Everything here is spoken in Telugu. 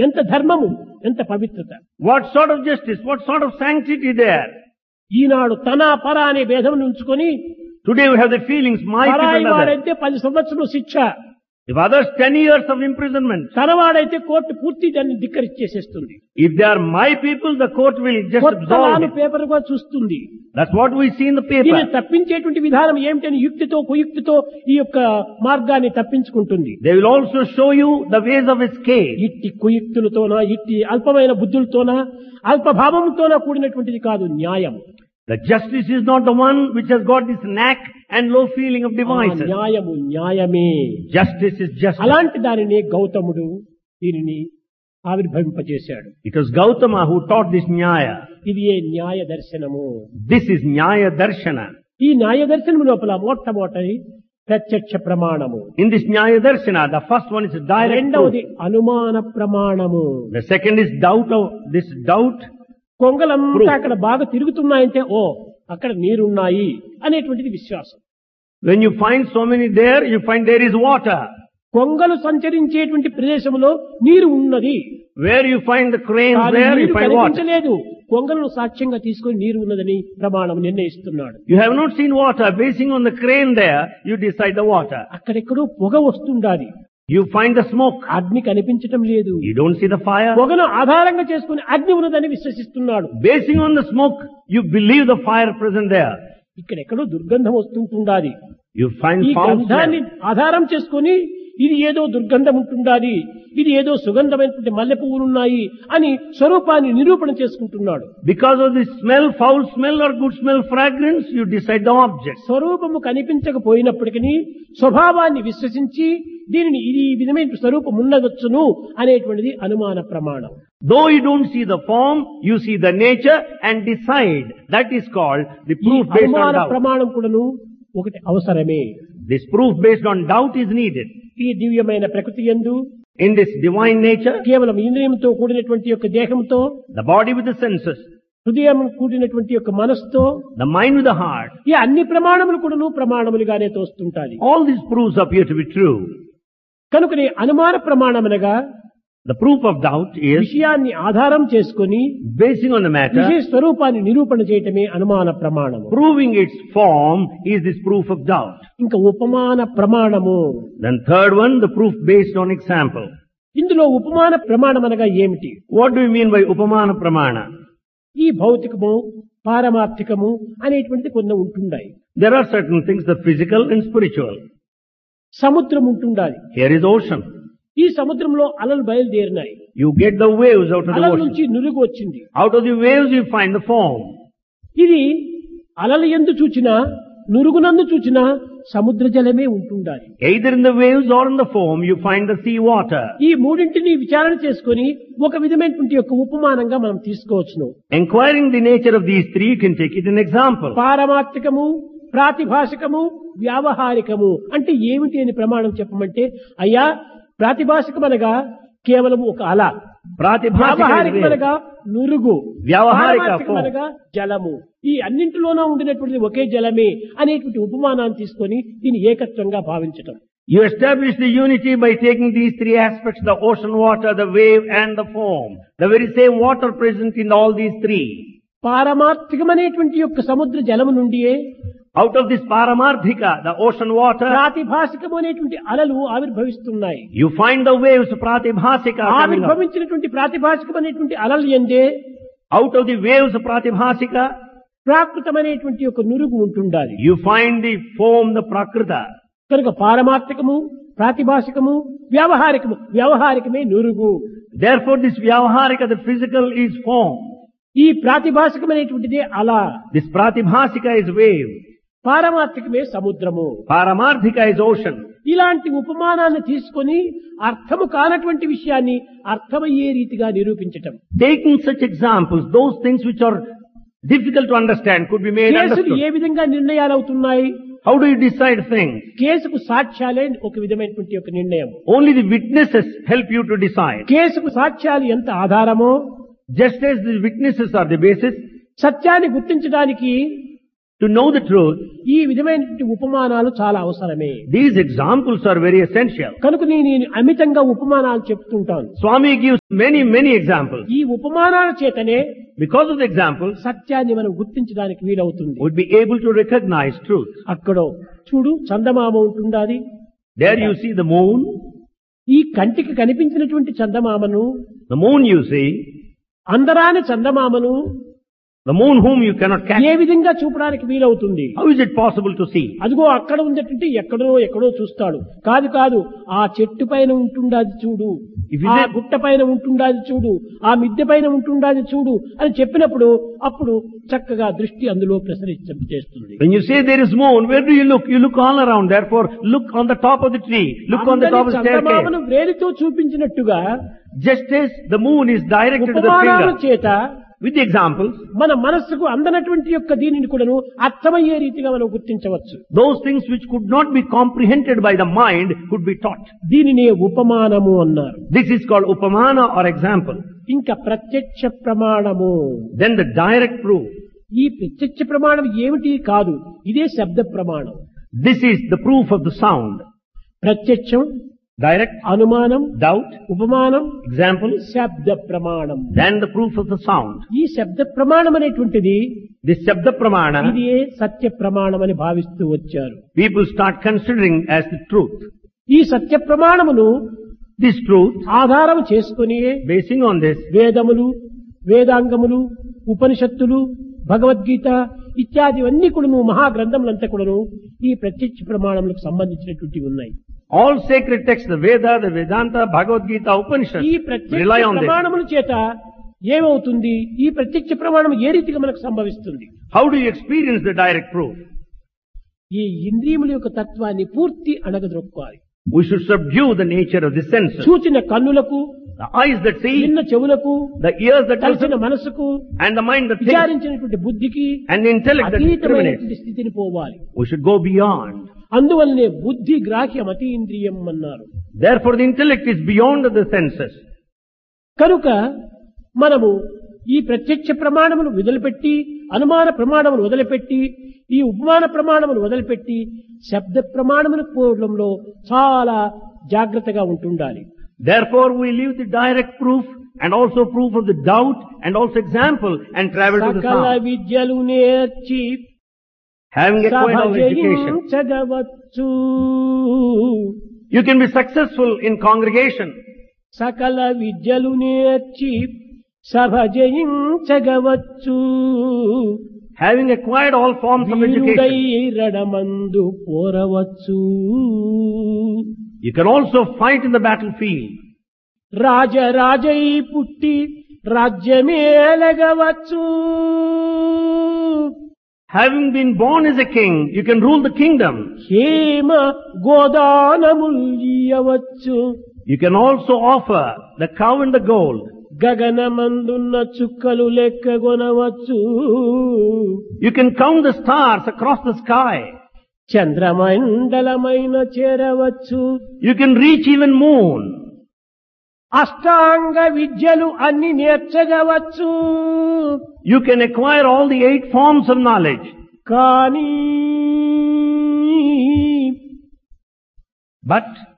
ఎంత ధర్మము, ఎంత పవిత్రత. What sort of justice, what sort of sanctity there? ఈనాడు తన పర అనే భేదం ఉంచుకొని Today we have the feelings, my పరాయి people, others. వాడైతే 10 సంవత్సరాలు శిక్ష, If others 10 years of imprisonment. తనవాడైతే court పూర్తి దాన్ని ధిక్కరించేసేస్తుంది. If they are my people, the court will just కొత్త absolve లాను it. పేపర్ గా చూస్తుంది. That's what we see in the దీన్ని paper. తప్పించేటువంటి విధానం ఏమిటని యుక్తితో కుయుక్తితో ఈ యొక్క మార్గాన్ని తప్పించుకుంటుంది. They will also show you the ways of escape. ఇట్టి కుయుక్తులతోనా, ఇట్టి అల్పమైన బుద్ధులతోనా, అల్పభావంతోనా కూడినటువంటిది కాదు న్యాయం. The justice is not the one which has got this knack and low feeling of ఆ devices. న్యాయము న్యాయమే. Justice is justice. అలాంటి దానిని గౌతముడు దీనిని ఆవిర్భవింపచేశాడు. It was Gautama who taught this Nyaya. ఇది ఏ న్యాయ దర్శనము. This is Nyaya Darshana. ఈ న్యాయ దర్శనం లోపల మొట్టమొదటి ప్రత్యక్ష ప్రమాణము, In this Nyaya Darshana, the first one is direct truth. రెండవది అనుమాన ప్రమాణము. The second is this doubt. కొంగలంతా అక్కడ బాగా తిరుగుతున్నాయంటే ఓ అక్కడ నీరున్నాయి అనేటువంటిది విశ్వాసం. When you find so many there, you find there is water. కొంగలు సంచరించేటువంటి ప్రదేశంలో నీరు ఉన్నది. Where you find the cranes కానీ there, you నీరు find water. కనిపించలేదు. కొంగలను సాక్ష్యంగా తీసుకొని నీరు ఉన్నదని ప్రమాణం నిర్ణయిస్తున్నాడు. You have not seen water. Basing on the crane there, you decide the water. అక్కడెక్కడో పొగ వస్తుండాలి. You find the smoke. అగ్ని కనిపించటం లేదు. You don't see the fire. పొగను ఆధారంగా చేసుకుని అగ్ని ఉన్నదని విశ్వసిస్తున్నాడు. Basing on the smoke, you believe the fire present there. ఇక్కడెక్కడో దుర్గంధం వస్తుంటుండాలి. You find ఈ foul గంధాన్ని smell. ఆధారం చేసుకుని ఇది ఏదో దుర్గంధం ఉంటుండాలి, ఇది ఏదో సుగంధమైనటువంటి మల్లె పువ్వులున్నాయి అని స్వరూపాన్ని నిరూపణ చేసుకుంటున్నాడు. Because of the smell, foul smell or good smell, fragrance, you decide the object. స్వరూపము కనిపించకపోయినప్పటికీ స్వభావాన్ని విశ్వసించి దీనిని ఇది ఈ విధమైన స్వరూపం ఉండవచ్చును అనేటువంటిది అనుమాన ప్రమాణం. Though you don't see the form, you see the nature and decide. That is called the ఈ proof based on అనుమాన doubt. ప్రమాణం కూడాను ఒకటి అవసరమే. This proof based on doubt is needed. ఈ దివ్యమైన ప్రకృతి యందు In this divine nature, కేవలం ఇంద్రియంతో కూడినటువంటి యొక్క దేహంతో, the body with the senses, హృదయం కూడినటువంటి యొక్క మనస్సుతో, the mind with the heart, ఈ అన్ని ప్రమాణములు కూడాను ప్రమాణములుగానే తోస్తుంటాయి. all these proofs appear to be true. కనుకనే అనుమాన ప్రమాణమనగా The proof of doubt is విషయాన్ని ఆధారం చేసుకొని basing on the matter, విశేష స్వరూపాన్ని నిరూపణ చేయటమే అనుమాన ప్రమాణము. proving its form is this proof of doubt. ఇంకా ఉపమాన ప్రమాణము. Then third one, the proof based on example. ఇందులో ఉపమాన ప్రమాణం అనగా ఏమిటి? What do you mean by upamana pramana? ఈ భౌతికము పారమార్థికము అనేటువంటిది కొన్ని ఉంటుండాయి. There are certain things, the physical and spiritual. సముద్రం ఉంటుండాలి. Here is ocean. ఈ సముద్రంలో అలలు బయలుదేరినాయి. You get the waves out of the అలల ocean. నుంచి నురుగు వచ్చింది. Out of the waves you find the foam. ఇది అలలు ఎందు చూచినా నురుగునందు చూచినా సముద్ర జలమే ఉంటుండాలి. Either in the waves or in the foam you find the sea water. ఈ మూడింటిని విచారణ చేసుకొని ఒక విధమైనటువంటి యొక్క ఉపమానంగా మనం తీసుకోవచ్చును. Enquiring the nature of these three, you can take it an example. పారమార్థికము, ప్రాతిభాషికము, వ్యావహారికము అంటే ఏమిటి అని ప్రమాణం చెప్పమంటే, అయ్యా ప్రాతిభాషికం అనగా కేవలం ఒక అల, వ్యావహారికం అనగా నురుగు, వ్యావహారిక పారమార్థికం అనగా జలము. ఈ అన్నింటిలోనూ ఉండినటువంటి ఒకే జలమే అనేటువంటి ఉపమానాన్ని తీసుకొని దీన్ని ఏకత్వంగా భావించటం. You establish the unity by taking these three aspects, the ocean water, the wave and the foam. The very same water present in all these three. పారమార్థికమనేటువంటి యొక్క సముద్ర జలము నుండియే Out of this paramarthika, the ocean water, ప్రాతిభాషికము అనేటువంటి అలలు ఆవిర్భవిస్తున్నాయి. you find the waves, pratibhasika, coming up. ఆవిర్భవించినటువంటి ప్రాతిభాషికం అనేటువంటి అలలు ఎందే Out of the waves, pratibhasika, ప్రాకృతమైనటువంటి యొక్క నురుగు ఉంటుండాలి. you find the foam, the prakrita. కనుక పారమార్థికము, ప్రాతిభాషికము, వ్యవహారికమే నురుగు. Therefore, this vyavaharika, the physical, is foam. ఈ ప్రాతిభాషికమైనటువంటిదే అల, This pratibhasika is wave. పారమార్థికమే సముద్రము. Paramarthika is ocean. ఇలాంటి ఉపమానాన్ని తీసుకొని అర్థము కానటువంటి విషయాన్ని అర్థమయ్యే రీతిగా నిరూపించటం. Taking such examples, those things which are difficult to understand could be made కేసులు understood. ఏ విధంగా నిర్ణయాలు అవుతున్నాయి? How do you decide things? కేసుకు సాక్ష్యాలే ఒక విధమైనటువంటి ఒక నిర్ణయం. Only the witnesses help you to decide. కేసుకు సాక్ష్యాలు ఎంత ఆధారమో, Just as the witnesses are the basis, సత్యాన్ని గుర్తించడానికి To know the truth, ఈ విధమైనటువంటి ఉపమానాలు చాలా అవసరమే. these examples are very essential. కనుక నేను అమితంగా ఉపమానాలు చెప్తుంటాను. Swami gives many examples. ఈ ఉపమానాల చేతనే Because of the examples, సత్యాన్ని మనం గుర్తించడానికి వీలవుతుంది. would be able to recognize truth. అక్కడ చూడు చందమామ ఉంటుండాది. There you see the moon. ఈ కంటికి కనిపించినటువంటి చందమామను, The moon you see, అందరాని చందమామను the moon whom you cannot catch. ఏ విధంగా చూపడానికి వీలవుతుంది? How is it possible to see? అదిగో అక్కడ ఉందంటే ఎక్కడో చూస్తాడు. కాదు ఆ చెట్టు పైన ఉంటుండాది చూడు, If you ఆ say- గుట్ట పైన ఉంటుండాది చూడు, ఆ మిద్దె పైన ఉంటుండాది చూడు అని చెప్పినప్పుడు అప్పుడు చక్కగా దృష్టి అందులో ప్రసరించేస్తుంది. When you say there is moon, where do you look? You look all around. Therefore, look on the top of the tree. Look on the top of the చందమామను staircase. వేలితో చూపించినట్టుగా Just as the moon is directed to the ఉపమానాల finger. చేత With the examples, మన మనస్సుకు అందనటువంటి యొక్క దీనిని కూడాను అర్థమయ్యే రీతిగా మనం గుర్తించవచ్చు. those things which could not be comprehended by the mind could be taught. దీనిని ఉపమానము అన్నారు. This is called upamana or example. ఇంకా ప్రత్యక్ష ప్రమాణము. Then the direct proof. ఈ ప్రత్యక్ష ప్రమాణం ఏమిటి కాదు, ఇదే శబ్ద ప్రమాణం. This is the proof of the sound. ప్రత్యక్షం, Direct, అనుమానం, doubt, ఉపమానం, example, శబ్ద ప్రమాణం. then the proof of the sound. ఈ శబ్ద ప్రమాణం అనేటువంటిది This Shabda Pramana, ఇది సత్య ప్రమాణం అని భావిస్తూ వచ్చారు. people start considering as the truth. ఈ సత్య ప్రమాణమును This truth, ఆధారం చేసుకుని basing on this, వేదములు, వేదాంగములు, ఉపనిషత్తులు, భగవద్గీత ఇత్యాదివన్నీ కూడాను మహాగ్రంథములంతా కూడాను ఈ ప్రత్యక్ష ప్రమాణములకు సంబంధించినటువంటివి ఉన్నాయి. all sacred texts, the Veda, the Vedanta, Bhagavad Gita, ఈ Upanishad, ప్రత్యక్ష rely on this. ప్రమాణముల చేత ఏమవుతుంది? ఈ ప్రత్యక్ష ప్రమాణం ఏ రీతిగా మనకు సంభవిస్తుంది? How do you experience the direct proof? ఈ ఇంద్రియముల యొక్క తత్వాన్ని పూర్తి అణగద్రొక్కాలి. We should subdue the nature of the senses. చూచిన కన్నులకు, The eyes that see, విన్న చెవులకు, the ears that కలిసిన listen, మనసుకు, and the mind that thinks, విచారించినటువంటి బుద్ధికి and the intellect that discriminates. అతీతమైనటువంటి స్థితిని పోవాలి. We should go beyond. అందువల్లనే బుద్ధి గ్రాహ్యం అతీంద్రియం అన్నారు. Therefore the intellect is beyond the senses. కనుక మనము ఈ ప్రత్యక్ష ప్రమాణమును వదిలిపెట్టి, అనుమాన ప్రమాణమును వదిలిపెట్టి, ఈ ఉపమాన ప్రమాణమును వదిలిపెట్టి శబ్ద ప్రమాణమును పోవడంలో చాలా జాగ్రత్తగా ఉంటుండాలి. Therefore we leave the direct proof and also proof of the doubt and also example and travel to the సకల sound. విద్యలు నేర్చి Having acquired all education, సభజించగవచ్చు. you can be successful in congregation. సకల విద్యలు నేర్చి సభజించగవచ్చు. Having acquired all forms of వీరుడై education, రడమందు పోరవచ్చు. you can also fight in the battlefield. రాజరాజై పుట్టి రాజ్యమేలగవచ్చు. Having been born as a king, you can rule the kingdom. Hema గోదానముల్యవచ్చు. You can also offer the cow and the gold. గగనమందున్న చుక్కలు లెక్కగొనవచ్చు. You can count the stars across the sky. చంద్రమండలమైన చేరవచ్చు. You can reach even moon. అష్టాంగ విద్యలు అన్ని నేర్చగవచ్చు. You can acquire all the 8 forms of knowledge. కానీ But